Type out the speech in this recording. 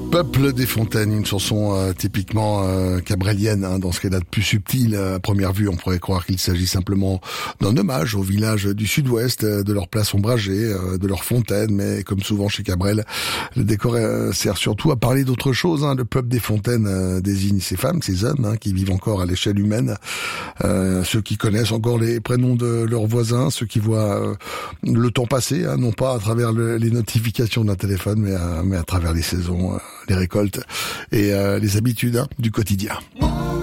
Peuple des Fontaines, une chanson typiquement cabrelienne, dans ce qu'elle a de plus subtil. À première vue, on pourrait croire qu'il s'agit simplement d'un hommage au village du sud-ouest, de leur place ombragée, de leur fontaine, mais comme souvent chez Cabrel, le décor sert surtout à parler d'autre chose. Le peuple des Fontaines désigne ces femmes, ces hommes qui vivent encore à l'échelle humaine, ceux qui connaissent encore les prénoms de leurs voisins, ceux qui voient le temps passer, non pas à travers les notifications d'un téléphone, mais à travers les saisons, les récoltes et les habitudes du quotidien.